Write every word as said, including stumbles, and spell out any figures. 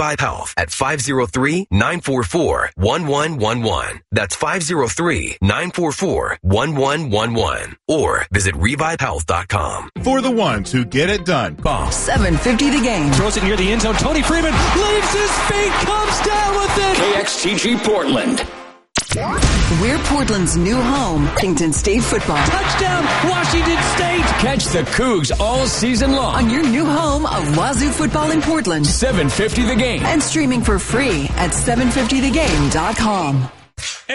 Revive Health at five oh three, nine four four, one one one one. That's five oh three, nine four four, one one one one. Or visit revive health dot com. For the ones who get it done. Bomb. seven fifty the game. Throws it near the end zone. Tony Freeman leaves his feet, comes down with it. K X T G Portland. We're Portland's new home, Washington State football. Touchdown, Washington State. Catch the Cougs all season long On your new home of Wazoo football in Portland. seven fifty the game. And streaming for free at seven fifty the game dot com.